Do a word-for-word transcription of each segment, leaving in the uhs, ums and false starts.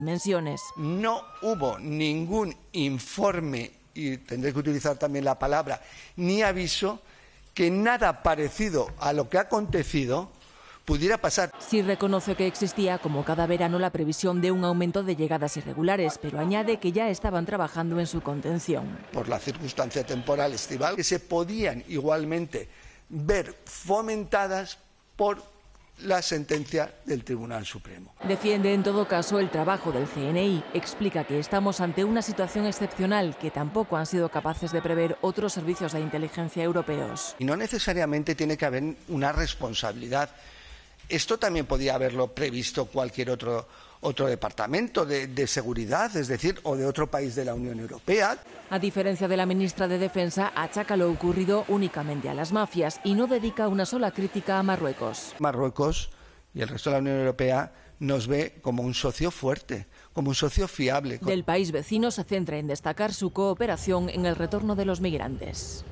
dimensiones. No hubo ningún informe, y tendré que utilizar también la palabra, ni aviso, que nada parecido a lo que ha acontecido pudiera pasar. Sí reconoce que existía, como cada verano, la previsión de un aumento de llegadas irregulares, pero añade que ya estaban trabajando en su contención. Por la circunstancia temporal estival, que se podían igualmente ver fomentadas por la sentencia del Tribunal Supremo. Defiende en todo caso el trabajo del C N I. Explica que estamos ante una situación excepcional que tampoco han sido capaces de prever otros servicios de inteligencia europeos. Y no necesariamente tiene que haber una responsabilidad. Esto también podía haberlo previsto cualquier otro, otro departamento de, de seguridad, es decir, o de otro país de la Unión Europea. A diferencia de la ministra de Defensa, achaca lo ocurrido únicamente a las mafias y no dedica una sola crítica a Marruecos. Marruecos y el resto de la Unión Europea nos ve como un socio fuerte, como un socio fiable. Del país vecino se centra en destacar su cooperación en el retorno de los migrantes.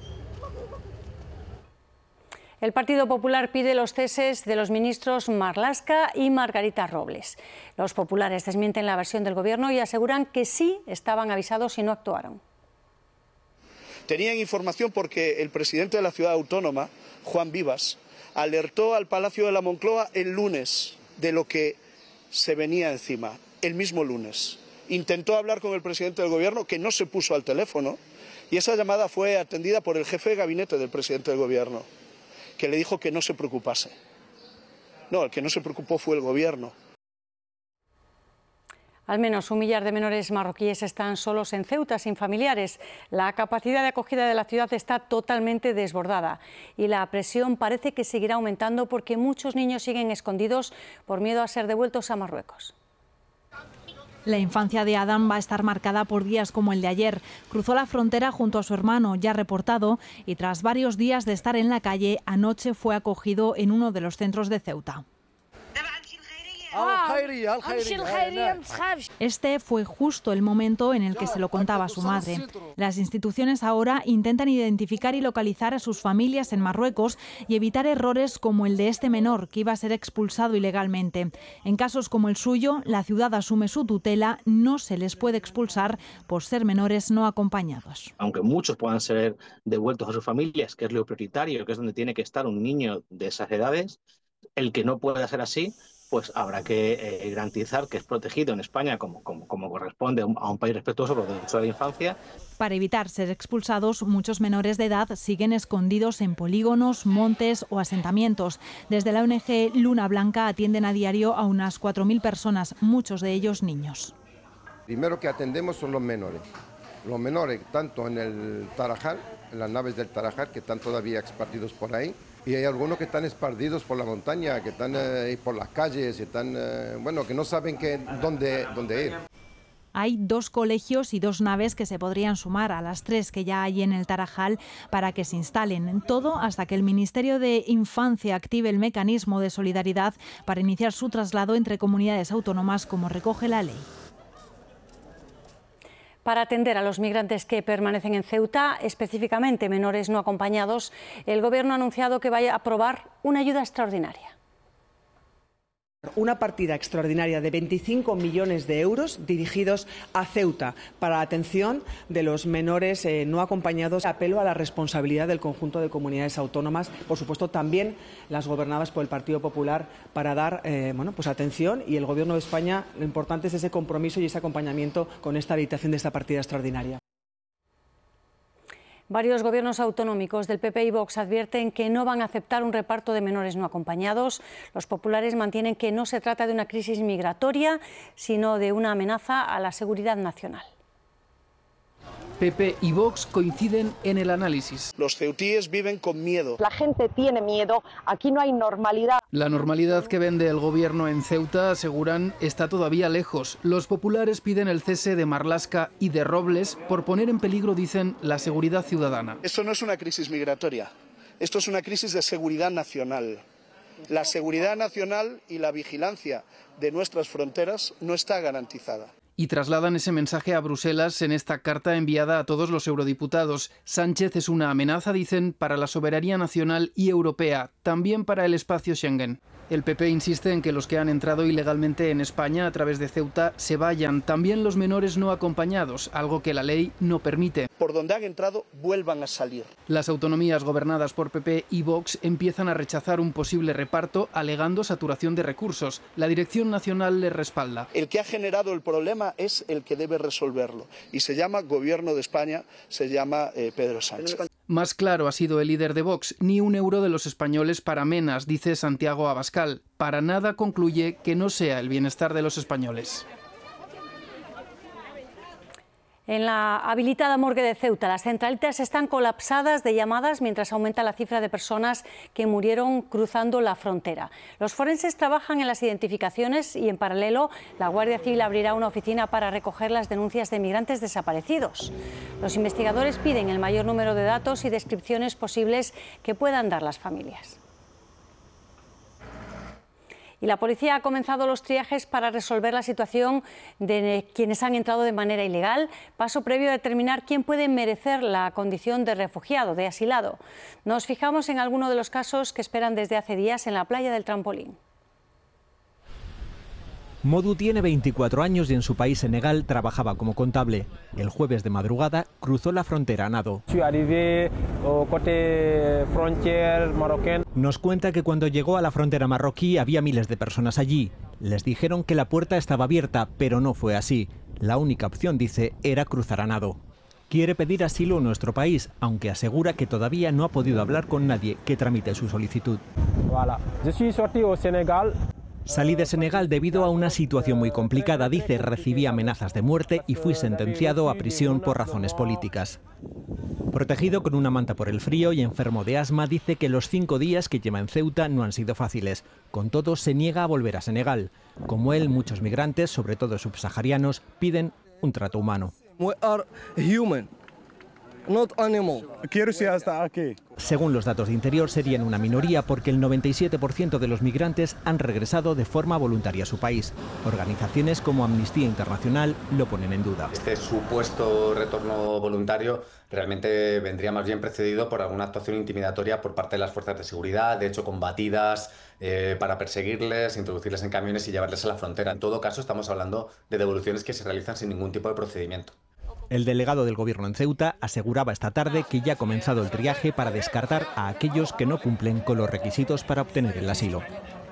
El Partido Popular pide los ceses de los ministros Marlaska y Margarita Robles. Los populares desmienten la versión del Gobierno y aseguran que sí estaban avisados y no actuaron. Tenían información porque el presidente de la ciudad autónoma, Juan Vivas, alertó al Palacio de la Moncloa el lunes de lo que se venía encima, el mismo lunes. Intentó hablar con el presidente del Gobierno, que no se puso al teléfono, y esa llamada fue atendida por el jefe de gabinete del presidente del Gobierno, que le dijo que no se preocupase. No, el que no se preocupó fue el Gobierno. Al menos un millar de menores marroquíes están solos en Ceuta, sin familiares. La capacidad de acogida de la ciudad está totalmente desbordada y la presión parece que seguirá aumentando porque muchos niños siguen escondidos por miedo a ser devueltos a Marruecos. La infancia de Adam va a estar marcada por días como el de ayer. Cruzó la frontera junto a su hermano, ya reportado, y tras varios días de estar en la calle, anoche fue acogido en uno de los centros de Ceuta. Este fue justo el momento en el que se lo contaba a su madre. Las instituciones ahora intentan identificar y localizar a sus familias en Marruecos y evitar errores como el de este menor, que iba a ser expulsado ilegalmente. En casos como el suyo, la ciudad asume su tutela, no se les puede expulsar por ser menores no acompañados. Aunque muchos puedan ser devueltos a sus familias, que es lo prioritario, que es donde tiene que estar un niño de esas edades, el que no pueda ser así, pues habrá que eh, garantizar que es protegido en España como, como, como corresponde a un, a un país respetuoso por los derechos de la infancia. Para evitar ser expulsados, muchos menores de edad siguen escondidos en polígonos, montes o asentamientos. Desde la O N G Luna Blanca atienden a diario a unas cuatro mil personas, muchos de ellos niños. Primero que atendemos son los menores. Los menores, tanto en el Tarajal, en las naves del Tarajal, que están todavía esparcidos por ahí, y hay algunos que están esparcidos por la montaña, que están eh, por las calles, están, eh, bueno, que no saben que, dónde, dónde ir. Hay dos colegios y dos naves que se podrían sumar a las tres que ya hay en el Tarajal para que se instalen. Todo hasta que el Ministerio de Infancia active el mecanismo de solidaridad para iniciar su traslado entre comunidades autónomas, como recoge la ley. Para atender a los migrantes que permanecen en Ceuta, específicamente menores no acompañados, el Gobierno ha anunciado que va a aprobar una ayuda extraordinaria. Una partida extraordinaria de veinticinco millones de euros dirigidos a Ceuta para la atención de los menores eh, no acompañados. Apelo a la responsabilidad del conjunto de comunidades autónomas, por supuesto también las gobernadas por el Partido Popular, para dar eh, bueno, pues atención, y el Gobierno de España, lo importante es ese compromiso y ese acompañamiento con esta habilitación de esta partida extraordinaria. Varios gobiernos autonómicos del P P y Vox advierten que no van a aceptar un reparto de menores no acompañados. Los populares mantienen que no se trata de una crisis migratoria, sino de una amenaza a la seguridad nacional. P P y Vox coinciden en el análisis. Los ceutíes viven con miedo. La gente tiene miedo, aquí no hay normalidad. La normalidad que vende el gobierno en Ceuta, aseguran, está todavía lejos. Los populares piden el cese de Marlaska y de Robles por poner en peligro, dicen, la seguridad ciudadana. Esto no es una crisis migratoria, esto es una crisis de seguridad nacional. La seguridad nacional y la vigilancia de nuestras fronteras no está garantizada. y trasladan ese mensaje a Bruselas en esta carta enviada a todos los eurodiputados. Sánchez es una amenaza, dicen, para la soberanía nacional y europea, también para el espacio Schengen. El P P insiste en que los que han entrado ilegalmente en España a través de Ceuta se vayan, también los menores no acompañados, algo que la ley no permite. Por donde han entrado, vuelvan a salir. Las autonomías gobernadas por P P y Vox empiezan a rechazar un posible reparto, alegando saturación de recursos. La Dirección Nacional les respalda. El que ha generado el problema es el que debe resolverlo, y se llama Gobierno de España, se llama eh, Pedro Sánchez. Más claro ha sido el líder de Vox, ni un euro de los españoles para Menas, dice Santiago Abascal. Para nada concluye que no sea el bienestar de los españoles. En la habilitada morgue de Ceuta, las centralitas están colapsadas de llamadas mientras aumenta la cifra de personas que murieron cruzando la frontera. Los forenses trabajan en las identificaciones y, en paralelo, la Guardia Civil abrirá una oficina para recoger las denuncias de migrantes desaparecidos. Los investigadores piden el mayor número de datos y descripciones posibles que puedan dar las familias. Y la policía ha comenzado los triajes para resolver la situación de quienes han entrado de manera ilegal, paso previo a determinar quién puede merecer la condición de refugiado, de asilado. Nos fijamos en alguno de los casos que esperan desde hace días en la playa del Trampolín. Modu tiene veinticuatro años y en su país, Senegal, trabajaba como contable. El jueves de madrugada cruzó la frontera a nado. Nos cuenta que cuando llegó a la frontera marroquí había miles de personas allí. Les dijeron que la puerta estaba abierta, pero no fue así. La única opción, dice, era cruzar a nado. Quiere pedir asilo en nuestro país, aunque asegura que todavía no ha podido hablar con nadie que tramite su solicitud. Salí de Senegal debido a una situación muy complicada, dice, recibí amenazas de muerte y fui sentenciado a prisión por razones políticas. Protegido con una manta por el frío y enfermo de asma, dice que los cinco días que lleva en Ceuta no han sido fáciles. Con todo, se niega a volver a Senegal. Como él, muchos migrantes, sobre todo subsaharianos, piden un trato humano. We are human. Not animal. Quiero ir hasta aquí. Según los datos de Interior, serían una minoría porque el noventa y siete por ciento de los migrantes han regresado de forma voluntaria a su país. Organizaciones como Amnistía Internacional lo ponen en duda. Este supuesto retorno voluntario realmente vendría más bien precedido por alguna actuación intimidatoria por parte de las fuerzas de seguridad, de hecho combatidas, eh, para perseguirles, introducirles en camiones y llevarles a la frontera. En todo caso, estamos hablando de devoluciones que se realizan sin ningún tipo de procedimiento. El delegado del Gobierno en Ceuta aseguraba esta tarde que ya ha comenzado el triaje para descartar a aquellos que no cumplen con los requisitos para obtener el asilo.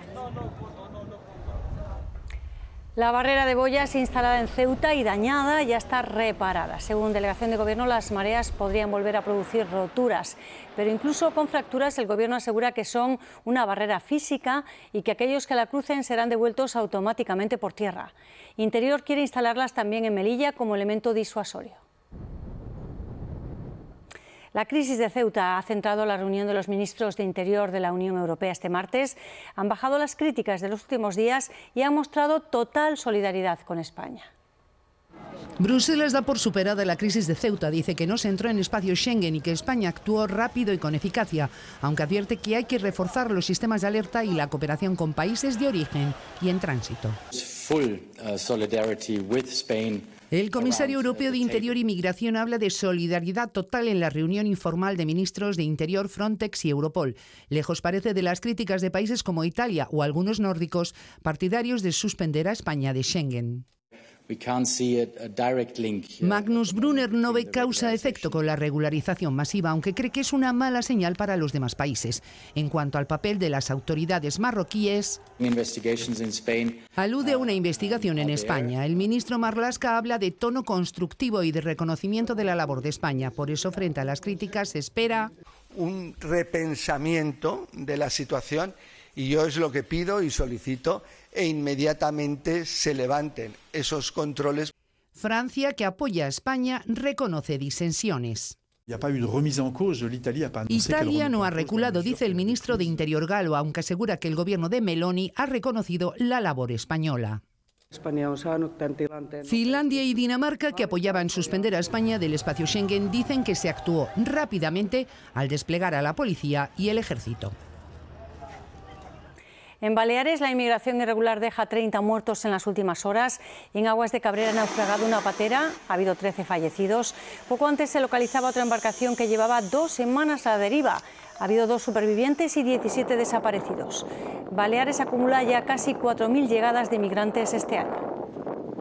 La barrera de boyas instalada en Ceuta y dañada ya está reparada. Según delegación de Gobierno, las mareas podrían volver a producir roturas, pero incluso con fracturas el Gobierno asegura que son una barrera física y que aquellos que la crucen serán devueltos automáticamente por tierra. Interior quiere instalarlas también en Melilla como elemento disuasorio. La crisis de Ceuta ha centrado la reunión de los ministros de Interior de la Unión Europea este martes. Han bajado las críticas de los últimos días y han mostrado total solidaridad con España. Bruselas da por superada la crisis de Ceuta, dice que no se entró en espacio Schengen y que España actuó rápido y con eficacia, aunque advierte que hay que reforzar los sistemas de alerta y la cooperación con países de origen y en tránsito. El comisario europeo de Interior y Migración habla de solidaridad total en la reunión informal de ministros de Interior, Frontex y Europol. Lejos parece de las críticas de países como Italia o algunos nórdicos partidarios de suspender a España de Schengen. Magnus Brunner no ve causa-efecto con la regularización masiva, aunque cree que es una mala señal para los demás países. En cuanto al papel de las autoridades marroquíes, alude a una investigación en España. El ministro Marlaska habla de tono constructivo y de reconocimiento de la labor de España. Por eso, frente a las críticas, se espera un repensamiento de la situación, y yo es lo que pido y solicito, e inmediatamente se levanten esos controles. Francia, que apoya a España, reconoce disensiones. Italia no ha reculado, dice el ministro de Interior galo, aunque asegura que el gobierno de Meloni ha reconocido la labor española. Finlandia y Dinamarca, que apoyaban suspender a España del espacio Schengen, dicen que se actuó rápidamente al desplegar a la policía y el ejército. En Baleares, la inmigración irregular deja treinta muertos en las últimas horas. En aguas de Cabrera ha naufragado una patera, ha habido trece fallecidos. Poco antes se localizaba otra embarcación que llevaba dos semanas a la deriva. Ha habido dos supervivientes y diecisiete desaparecidos. Baleares acumula ya casi cuatro mil llegadas de migrantes este año.